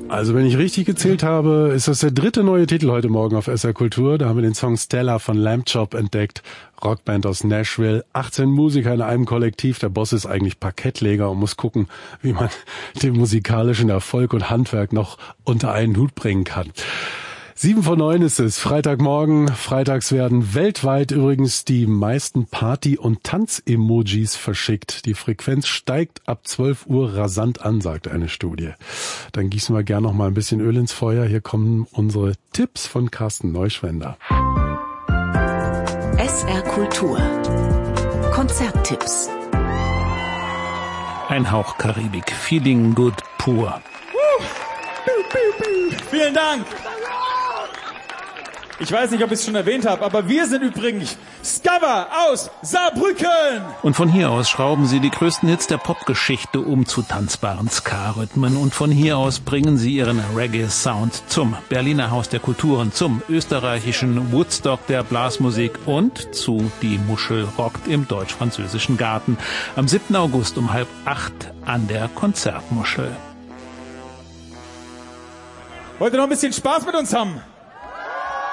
Also wenn ich richtig gezählt habe, ist das der dritte neue Titel heute Morgen auf SR Kultur. Da haben wir den Song Stella von Lamb Chop entdeckt. Rockband aus Nashville. 18 Musiker in einem Kollektiv. Der Boss ist eigentlich Parkettleger und muss gucken, wie man den musikalischen Erfolg und Handwerk noch unter einen Hut bringen kann. 7:09 ist es, Freitagmorgen. Freitags werden weltweit übrigens die meisten Party- und Tanz-Emojis verschickt. Die Frequenz steigt ab 12 Uhr rasant an, sagt eine Studie. Dann gießen wir gern noch mal ein bisschen Öl ins Feuer. Hier kommen unsere Tipps von Carsten Neuschwender. SR Kultur. Konzerttipps. Ein Hauch Karibik. Feeling good pur. Vielen Dank. Ich weiß nicht, ob ich es schon erwähnt habe, aber wir sind übrigens Skava aus Saarbrücken. Und von hier aus schrauben sie die größten Hits der Popgeschichte um zu tanzbaren Ska-Rhythmen. Und von hier aus bringen sie ihren Reggae-Sound zum Berliner Haus der Kulturen, zum österreichischen Woodstock der Blasmusik und zu Die Muschel rockt im deutsch-französischen Garten. Am 7. August um 7:30 an der Konzertmuschel. Wollt ihr noch ein bisschen Spaß mit uns haben?